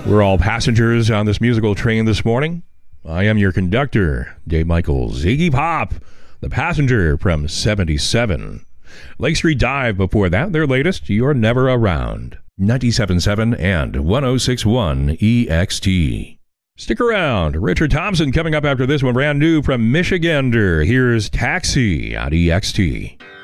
We're all passengers on this musical train this morning. I am your conductor, Dave Michaels. Iggy Pop, The Passenger from 77. Lake Street Dive before that, their latest, You're Never Around. 97.7 and 106.1 EXT. Stick around. Richard Thompson coming up after this one, brand new from Michigander. Here's Taxi on EXT.